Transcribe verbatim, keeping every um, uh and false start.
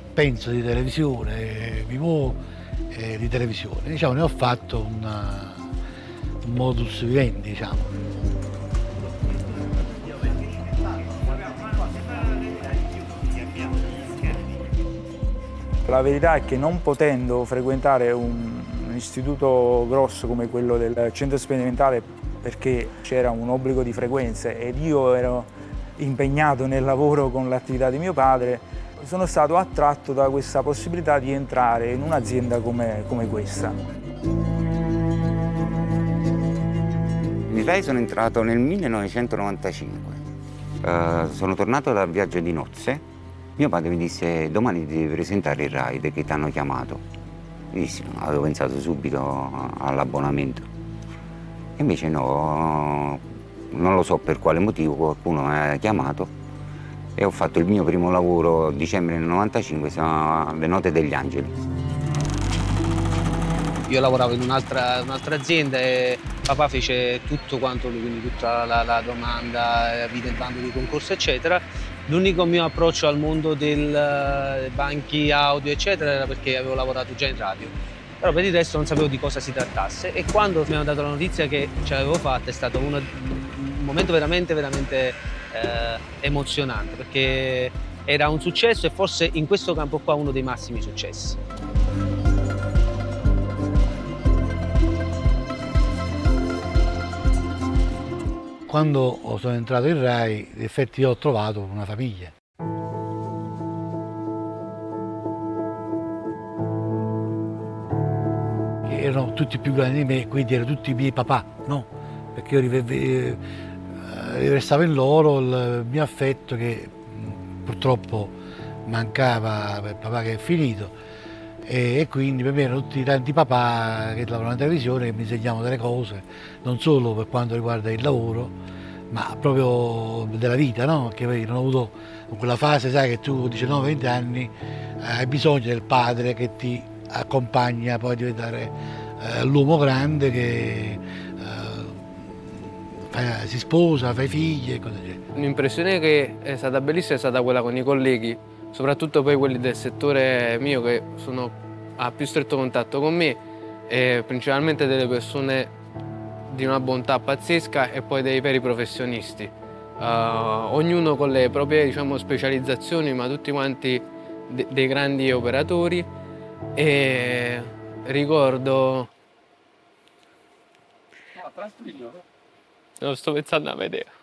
penso di televisione, mi muovo eh, di televisione. Diciamo, ne ho fatto una, un modus vivendi, diciamo. La verità è che non potendo frequentare un, un istituto grosso come quello del centro sperimentale, perché c'era un obbligo di frequenze ed io ero impegnato nel lavoro con l'attività di mio padre, sono stato attratto da questa possibilità di entrare in un'azienda come, come questa. In Rai sono entrato nel millenovecentonovantacinque. Uh, sono tornato dal viaggio di nozze. Mio padre mi disse: domani ti devi presentare il Rai perché ti hanno chiamato. Io dissi no, avevo pensato subito all'abbonamento. Invece no, non lo so per quale motivo, qualcuno mi ha chiamato e ho fatto il mio primo lavoro a dicembre del novantacinque, siamo alle Note degli Angeli. Io lavoravo in un'altra, un'altra azienda e papà fece tutto quanto lui, quindi tutta la, la domanda, vide il bando di concorso, eccetera. L'unico mio approccio al mondo dei banchi audio, eccetera, era perché avevo lavorato già in radio. Però per il resto non sapevo di cosa si trattasse e quando mi hanno dato la notizia che ce l'avevo fatta è stato uno, un momento veramente, veramente eh, emozionante, perché era un successo e forse in questo campo qua uno dei massimi successi. Quando sono entrato in Rai, in effetti io ho trovato una famiglia. Erano tutti più grandi di me, quindi erano tutti i miei papà, no? Perché io riversavo in loro il mio affetto che purtroppo mancava per papà che è finito. E quindi per me erano tutti tanti papà che lavoravano in televisione che mi insegnavano delle cose, non solo per quanto riguarda il lavoro, ma proprio della vita, no? Perché poi non ho avuto quella fase, sai, che tu a diciannove venti anni hai bisogno del padre che ti accompagna poi a diventare eh, l'uomo grande che eh, fa, si sposa, fa i figli e cose del genere. Un'impressione che è stata bellissima è stata quella con i colleghi, soprattutto poi quelli del settore mio che sono a più stretto contatto con me, e principalmente delle persone di una bontà pazzesca e poi dei veri professionisti. Uh, ognuno con le proprie, diciamo, specializzazioni, ma tutti quanti de dei grandi operatori. E ricordo... Non sto pensando a vedere.